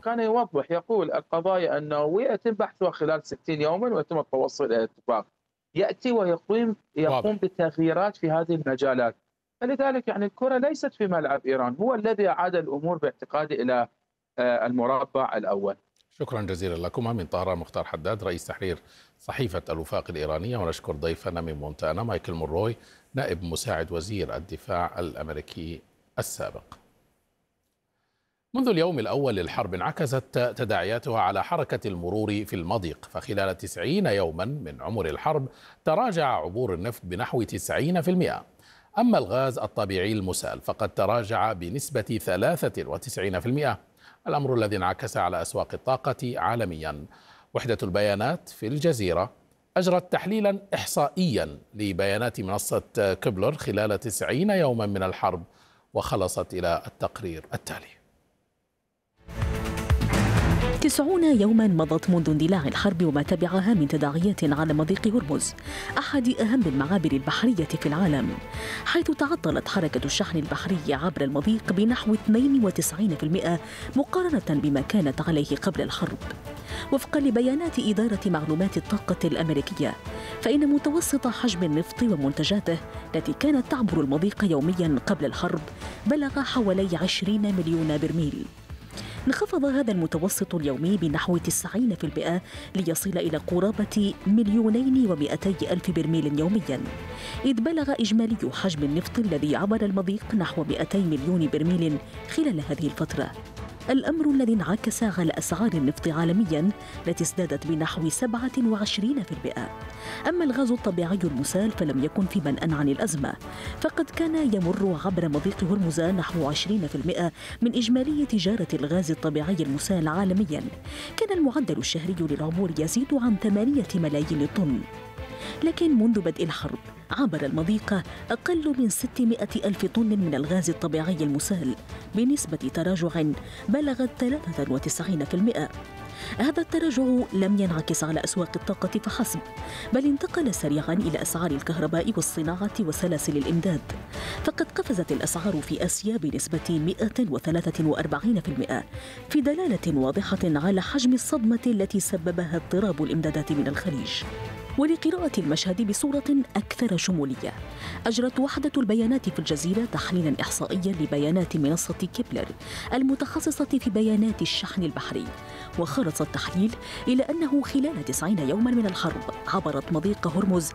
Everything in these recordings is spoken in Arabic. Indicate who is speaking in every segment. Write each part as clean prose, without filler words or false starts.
Speaker 1: كان يوضح يقول القضايا النووية يتم بحثها خلال 60 يوما ويتم التوصل إلى اتفاق يأتي يقوم
Speaker 2: واضح.
Speaker 1: بتغييرات في هذه المجالات. فلذلك يعني الكرة ليست في ملعب إيران، هو الذي أعاد الأمور باعتقادي إلى المربع الأول.
Speaker 2: شكرا جزيلا لكما من طهران مختار حداد رئيس تحرير صحيفة الوفاق الإيرانية، ونشكر ضيفنا من مونتانا مايكل مونروي نائب مساعد وزير الدفاع الأمريكي السابق. منذ اليوم الأول للحرب انعكست تداعياتها على حركة المرور في المضيق، فخلال 90 يوما من عمر الحرب تراجع عبور النفط بنحو 90%. أما الغاز الطبيعي المسال فقد تراجع بنسبة 93%، الأمر الذي انعكس على أسواق الطاقة عالميا. وحدة البيانات في الجزيرة أجرت تحليلا إحصائيا لبيانات منصة كبلر خلال 90 يوما من الحرب، وخلصت إلى التقرير التالي.
Speaker 3: 90 يوما مضت منذ اندلاع الحرب وما تبعها من تداعيات على مضيق هرمز، أحد أهم المعابر البحرية في العالم، حيث تعطلت حركة الشحن البحري عبر المضيق بنحو 92% مقارنة بما كانت عليه قبل الحرب. وفقا لبيانات إدارة معلومات الطاقة الأمريكية، فإن متوسط حجم النفط ومنتجاته التي كانت تعبر المضيق يوميا قبل الحرب بلغ حوالي 20 مليون برميل. انخفض هذا المتوسط اليومي بنحو 90% ليصل إلى قرابة 2,200,000 برميل يوميا، إذ بلغ إجمالي حجم النفط الذي عبر المضيق نحو 200 مليون برميل خلال هذه الفترة، الأمر الذي انعكس على أسعار النفط عالميا التي ازدادت بنحو 27%. أما الغاز الطبيعي المسال فلم يكن في منأى عن الأزمة، فقد كان يمر عبر مضيق هرمز نحو 20% من إجمالي تجارة الغاز الطبيعي المسال عالميا. كان المعدل الشهري للعبور يزيد عن 8 ملايين طن، لكن منذ بدء الحرب عبر المضيق أقل من 600 ألف طن من الغاز الطبيعي المسال بنسبة تراجع بلغت 93%. هذا التراجع لم ينعكس على أسواق الطاقة فحسب، بل انتقل سريعا إلى أسعار الكهرباء والصناعة وسلاسل الإمداد، فقد قفزت الأسعار في آسيا بنسبة 143%، في دلالة واضحة على حجم الصدمة التي سببها اضطراب الإمدادات من الخليج. ولقراءة المشهد بصورة أكثر شمولية، أجرت وحدة البيانات في الجزيرة تحليلا إحصائيا لبيانات منصة كيبلر المتخصصة في بيانات الشحن البحري، وخلص التحليل إلى أنه خلال 90 يوما من الحرب عبرت مضيق هرمز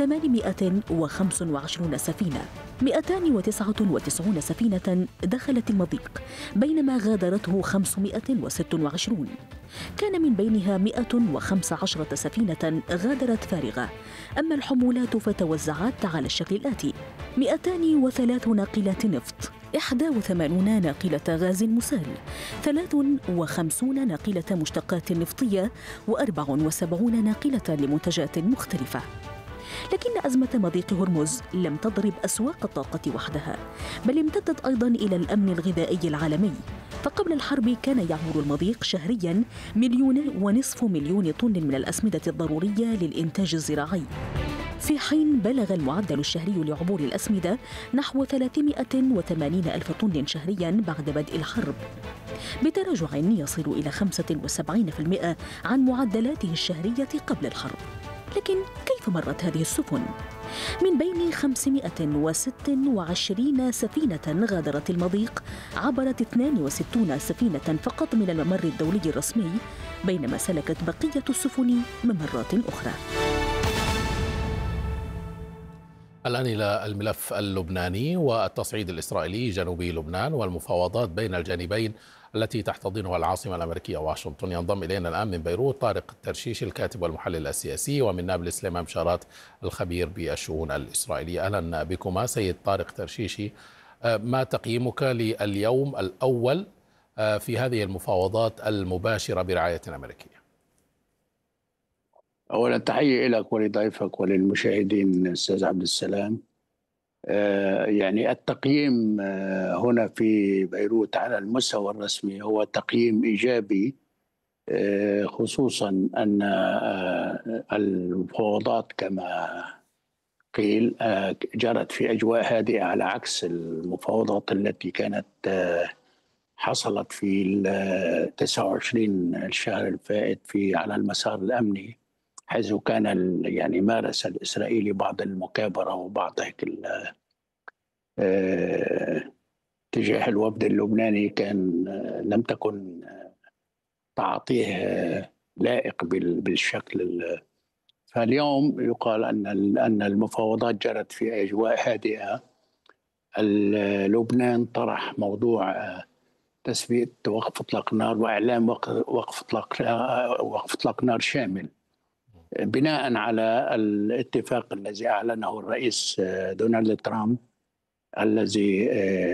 Speaker 3: 825 سفينة، 299 سفينة دخلت المضيق، بينما غادرته 526. كان من بينها 115 سفينة غادرت فارغة. أما الحمولات فتوزعت على الشكل الآتي: 203 ناقلات نفط، 81 ناقلة غاز مسال، 53 ناقلة مشتقات نفطية، و74 ناقلة لمنتجات مختلفة. لكن أزمة مضيق هرمز لم تضرب أسواق الطاقة وحدها، بل امتدت أيضا إلى الأمن الغذائي العالمي، فقبل الحرب كان يعبر المضيق شهريا 1.5 مليون طن من الأسمدة الضرورية للإنتاج الزراعي، في حين بلغ المعدل الشهري لعبور الأسمدة نحو 380 ألف طن شهريا بعد بدء الحرب، بتراجع يصل إلى 75% عن معدلاته الشهرية قبل الحرب. لكن كيف مرت هذه السفن؟ من بين 526 سفينة غادرت المضيق، عبرت 62 سفينة فقط من الممر الدولي الرسمي، بينما سلكت بقية السفن ممرات أخرى.
Speaker 2: الآن إلى الملف اللبناني والتصعيد الإسرائيلي جنوبي لبنان والمفاوضات بين الجانبين التي تحتضنها العاصمة الأمريكية واشنطن. ينضم إلينا الآن من بيروت طارق الترشيش الكاتب والمحلل السياسي، ومن نابلس سليمان بشارات الخبير بالشؤون الإسرائيلية. أهلا بكما سيد طارق ترشيشي. ما تقييمك لليوم الأول في هذه المفاوضات المباشرة برعاية أمريكية؟
Speaker 4: أولا تحية لك ولضيفك وللمشاهدين أستاذ عبد السلام. يعني التقييم هنا في بيروت على المستوى الرسمي هو تقييم إيجابي، خصوصا أن المفاوضات كما قيل جرت في أجواء هادئة، على عكس المفاوضات التي كانت حصلت في 29 الشهر الفائت على المسار الأمني، حيث كان يعني مارس الإسرائيلي بعض المكابرة وبعض هيك تجاه الوفد اللبناني، كان لم تكن تعاطيه لائق بالشكل. فاليوم يقال أن المفاوضات جرت في أجواء هادئة. لبنان طرح موضوع تثبيت وقف إطلاق نار وإعلان وقف إطلاق نار شامل بناء على الاتفاق الذي أعلنه الرئيس دونالد ترامب، الذي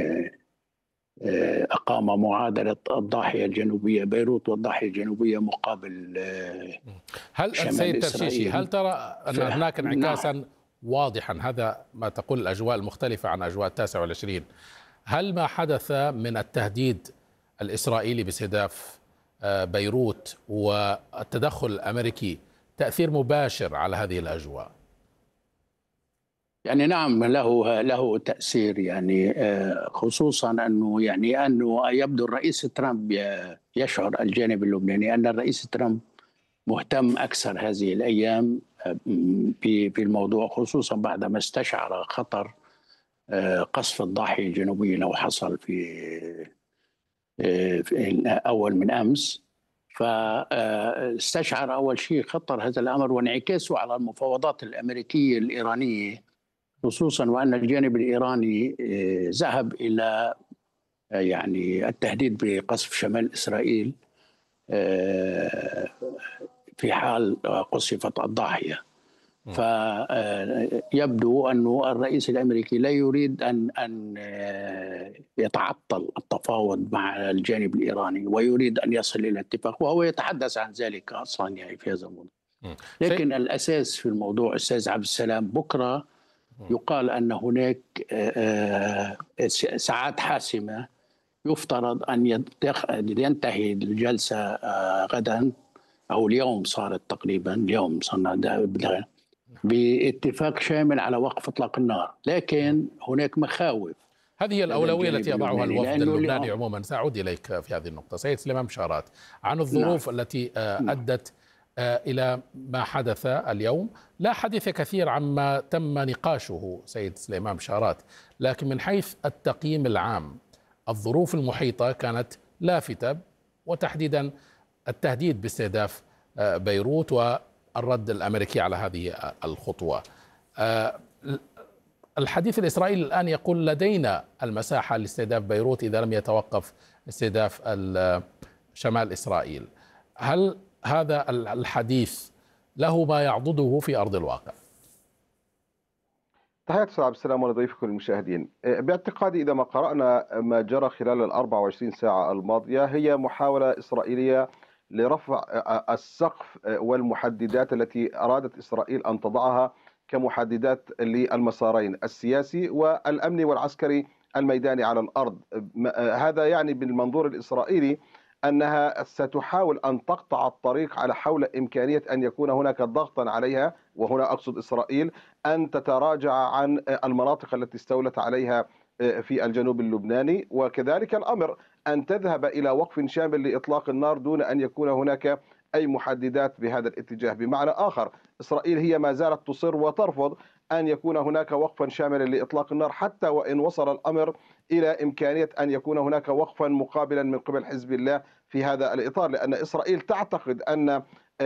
Speaker 4: أقام معادلة الضاحية الجنوبية بيروت والضاحية الجنوبية مقابل
Speaker 2: هل السيد ترشيشي، هل ترى أن هناك انعكاسا واضحا؟ هذا ما تقول الأجواء المختلفة عن أجواء 29. هل ما حدث من التهديد الإسرائيلي باستهداف بيروت والتدخل الأمريكي تأثير مباشر على هذه الأجواء؟
Speaker 4: يعني نعم، له تأثير، يعني خصوصا أنه يبدو الرئيس ترامب يشعر الجانب اللبناني أن الرئيس ترامب مهتم أكثر هذه الأيام في الموضوع، خصوصا بعدما استشعر خطر قصف الضاحية الجنوبية لو حصل في أول من أمس. فاستشعر أول شيء خطر هذا الأمر وانعكاسه على المفاوضات الأمريكية الإيرانية، خصوصا وأن الجانب الإيراني ذهب إلى يعني التهديد بقصف شمال إسرائيل في حال قصفت الضاحية. فيبدو أن الرئيس الأمريكي لا يريد أن يتعطل التفاوض مع الجانب الإيراني، ويريد أن يصل إلى اتفاق، وهو يتحدث عن ذلك أصلا يعني في هذا الموضوع. لكن الأساس في الموضوع أستاذ عبد السلام، بكرة يقال أن هناك ساعات حاسمة يفترض أن ينتهي الجلسة غدا أو اليوم، صارت تقريبا اليوم صرنا باتفاق شامل على وقف إطلاق النار، لكن هناك مخاوف.
Speaker 2: هذه الأولوية التي يضعها الوفد اللبناني عموما. سأعود إليك في هذه النقطة سيد سليمان بشارات عن الظروف التي أدت إلى ما حدث اليوم. لا حديث كثير عما تم نقاشه سيد سليمان بشارات، لكن من حيث التقييم العام الظروف المحيطة كانت لافتة، وتحديدا التهديد باستهداف بيروت والرد الأمريكي على هذه الخطوة. الحديث الإسرائيلي الآن يقول لدينا المساحة لاستهداف بيروت إذا لم يتوقف استهداف شمال إسرائيل. هل هذا الحديث له ما يعضده في أرض الواقع؟
Speaker 5: تحياتي أستاذ عبد السلام ولضيفكم المشاهدين. باعتقادي إذا ما قرأنا ما جرى خلال ال 24 ساعة الماضية، هي محاولة إسرائيلية لرفع السقف والمحددات التي أرادت إسرائيل أن تضعها كمحددات للمسارين السياسي والأمني والعسكري الميداني على الأرض. هذا يعني بالمنظور الإسرائيلي أنها ستحاول أن تقطع الطريق على حول إمكانية أن يكون هناك ضغطا عليها، وهنا أقصد إسرائيل، أن تتراجع عن المناطق التي استولت عليها في الجنوب اللبناني، وكذلك الأمر أن تذهب إلى وقف شامل لإطلاق النار دون أن يكون هناك أي محددات بهذا الاتجاه. بمعنى آخر، إسرائيل هي ما زالت تصر وترفض أن يكون هناك وقفا شاملا لإطلاق النار، حتى وإن وصل الأمر إلى إمكانية أن يكون هناك وقفا مقابلا من قبل حزب الله في هذا الإطار، لأن إسرائيل تعتقد أن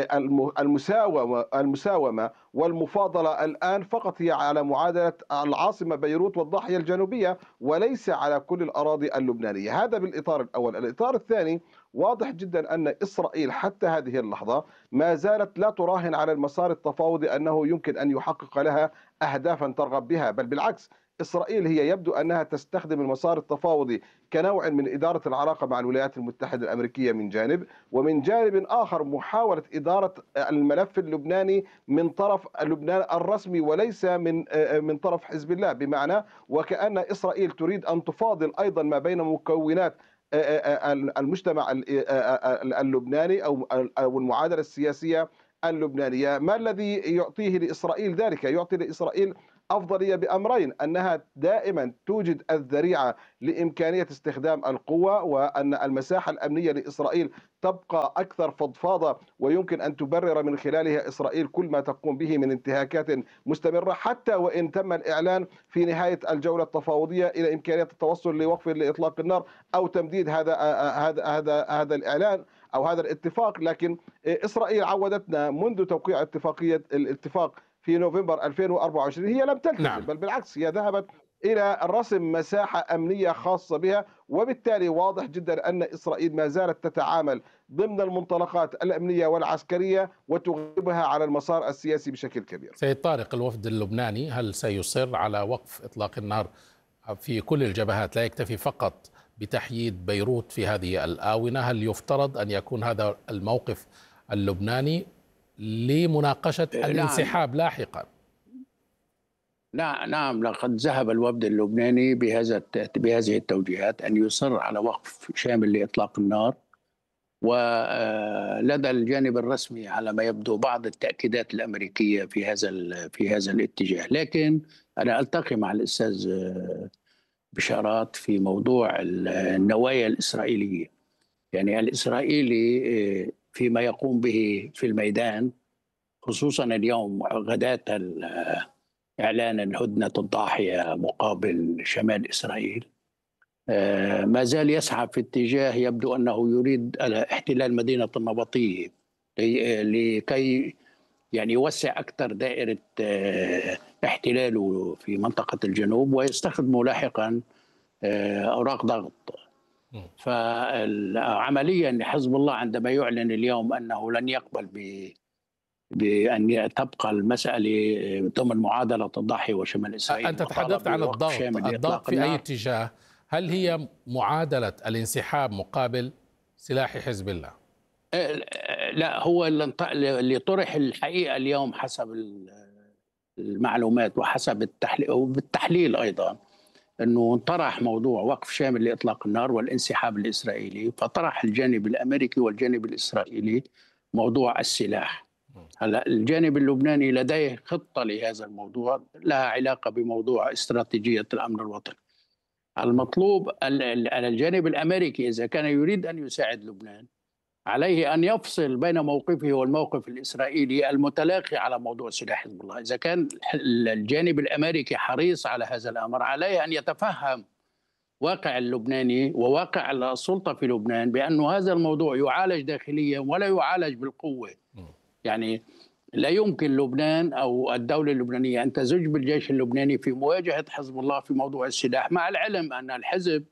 Speaker 5: المساومة والمفاضلة الآن فقط هي على معادلة العاصمة بيروت والضاحية الجنوبية، وليس على كل الأراضي اللبنانية. هذا بالإطار الأول. الإطار الثاني، واضح جدا أن إسرائيل حتى هذه اللحظة ما زالت لا تراهن على المسار التفاوضي أنه يمكن أن يحقق لها أهدافا ترغب بها، بل بالعكس، إسرائيل هي يبدو أنها تستخدم المسار التفاوضي كنوع من إدارة العلاقة مع الولايات المتحدة الأمريكية من جانب، ومن جانب آخر محاولة إدارة الملف اللبناني من طرف لبنان الرسمي وليس من طرف حزب الله. بمعنى وكأن إسرائيل تريد أن تفاضل أيضا ما بين مكونات المجتمع اللبناني أو المعادلة السياسية اللبنانية. ما الذي يعطيه لإسرائيل ذلك؟ يعطي لإسرائيل أفضلية بأمرين: أنها دائما توجد الذريعة لإمكانية استخدام القوة، وأن المساحة الأمنية لإسرائيل تبقى أكثر فضفاضة ويمكن أن تبرر من خلالها إسرائيل كل ما تقوم به من انتهاكات مستمرة، حتى وإن تم الإعلان في نهاية الجولة التفاوضية إلى إمكانية التوصل لوقف لإطلاق النار أو تمديد هذا الإعلان أو هذا الاتفاق. لكن إسرائيل عودتنا منذ توقيع الاتفاق في نوفمبر 2024 هي لم تلتزم.
Speaker 2: نعم.
Speaker 5: بل بالعكس، هي ذهبت إلى رسم مساحة أمنية خاصة بها، وبالتالي واضح جدا أن إسرائيل ما زالت تتعامل ضمن المنطلقات الأمنية والعسكرية وتغلبها على المسار السياسي بشكل كبير.
Speaker 2: سيد طارق، الوفد اللبناني هل سيصر على وقف إطلاق النار في كل الجبهات، لا يكتفي فقط بتحييد بيروت في هذه الآونة؟ هل يفترض أن يكون هذا الموقف اللبناني لمناقشة الانسحاب لاحقا؟
Speaker 4: نعم، لقد ذهب الوفد اللبناني بهذه التوجيهات أن يصر على وقف شامل لإطلاق النار، ولدى الجانب الرسمي على ما يبدو بعض التأكيدات الأمريكية في هذا الاتجاه. لكن أنا ألتقي مع الأستاذ بشارات في موضوع النوايا الإسرائيلية. يعني الإسرائيلي فيما يقوم به في الميدان، خصوصا اليوم غداة إعلان هدنة الضاحية مقابل شمال إسرائيل، ما زال يسعى في اتجاه يبدو أنه يريد احتلال مدينة النبطية لكي يعني يوسع أكثر دائرة احتلاله في منطقة الجنوب ويستخدمه لاحقا أوراق ضغط. فعمليا حزب الله عندما يعلن اليوم أنه لن يقبل بأن تبقى المسألة ضمن معادلة الضاحية وشمال إسرائيل.
Speaker 2: أنت تحدثت عن الضغط في أي اتجاه؟ هل هي معادلة الانسحاب مقابل سلاح حزب الله؟
Speaker 4: لا، هو اللي طرح الحقيقة اليوم حسب المعلومات وحسب بالتحليل أيضا، أنه انطرح موضوع وقف شامل لإطلاق النار والانسحاب الإسرائيلي، فطرح الجانب الأمريكي والجانب الإسرائيلي موضوع السلاح. هلا الجانب اللبناني لديه خطة لهذا الموضوع لها علاقة بموضوع استراتيجية الأمن الوطني. المطلوب على الجانب الأمريكي إذا كان يريد أن يساعد لبنان عليه أن يفصل بين موقفه والموقف الإسرائيلي المتلاقي على موضوع سلاح حزب الله. إذا كان الجانب الأمريكي حريص على هذا الأمر، عليه أن يتفهم واقع اللبناني وواقع السلطة في لبنان بأن هذا الموضوع يعالج داخليا ولا يعالج بالقوة. يعني لا يمكن لبنان أو الدولة اللبنانية أن تزج بالجيش اللبناني في مواجهة حزب الله في موضوع السلاح، مع العلم أن الحزب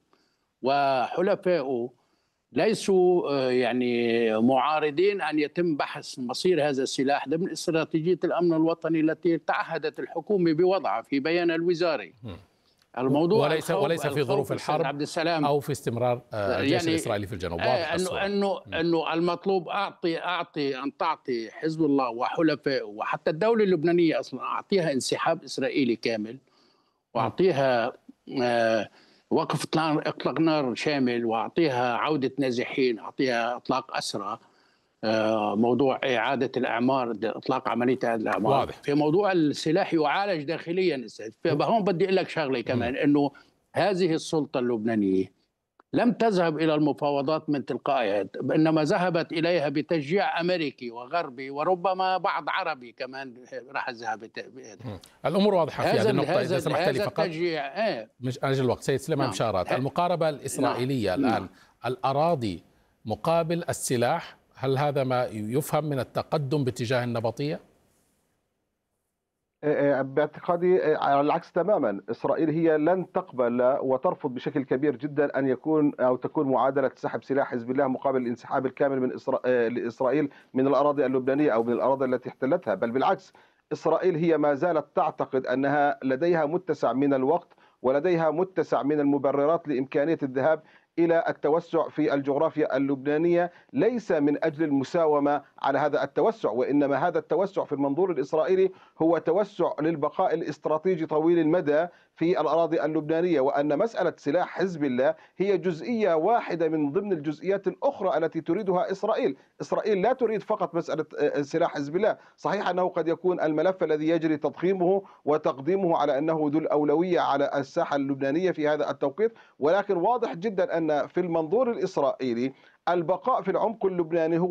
Speaker 4: وحلفائه ليسوا يعني معارضين أن يتم بحث مصير هذا السلاح ضمن استراتيجية الأمن الوطني التي تعهدت الحكومة بوضعها في بيان الوزاري. الموضوع
Speaker 2: وليس في ظروف الحرب
Speaker 4: عبد السلام
Speaker 2: أو في استمرار الجيش يعني الإسرائيلي في الجنوب.
Speaker 4: أنه المطلوب أن تعطي حزب الله وحلفائه وحتى الدولة اللبنانية أصلا أعطيها انسحاب إسرائيلي كامل، وأعطيها وقف إطلاق نار شامل، وأعطيها عودة نازحين، أعطيها إطلاق أسرى، موضوع إعادة الأعمار، إطلاق عملية إعادة الأعمار.
Speaker 2: واضح.
Speaker 4: في موضوع السلاح يعالج داخليا. فهون بدي أقول لك شغلة كمان، إنه هذه السلطة اللبنانية لم تذهب إلى المفاوضات من تلقائها، إنما ذهبت إليها بتشجيع أمريكي وغربي وربما بعض عربي كمان راح يذهب.
Speaker 2: الأمور واضحة في هذه النقطة. إذا سمحت لي فقط
Speaker 4: مش
Speaker 2: أجل الوقت. سيد سليمان بشارات، المقاربة الإسرائيلية الآن الأراضي مقابل السلاح، هل هذا ما يفهم من التقدم باتجاه النبطية؟
Speaker 5: باعتقادي على العكس تماما. إسرائيل هي لن تقبل وترفض بشكل كبير جدا أن تكون معادلة سحب سلاح حزب الله مقابل الانسحاب الكامل من لإسرائيل من الأراضي اللبنانية أو من الأراضي التي احتلتها. بل بالعكس، إسرائيل هي ما زالت تعتقد أنها لديها متسع من الوقت ولديها متسع من المبررات لإمكانية الذهاب إلى التوسع في الجغرافيا اللبنانية، ليس من أجل المساومة على هذا التوسع، وإنما هذا التوسع في المنظور الإسرائيلي هو توسع للبقاء الاستراتيجي طويل المدى في الأراضي اللبنانية، وأن مسألة سلاح حزب الله هي جزئية واحدة من ضمن الجزئيات الأخرى التي تريدها إسرائيل. إسرائيل لا تريد فقط مسألة سلاح حزب الله. صحيح أنه قد يكون الملف الذي يجري تضخيمه وتقديمه على أنه ذو الأولوية على الساحة اللبنانية في هذا التوقيت، ولكن واضح جدا أن في المنظور الإسرائيلي البقاء في العمق اللبناني هو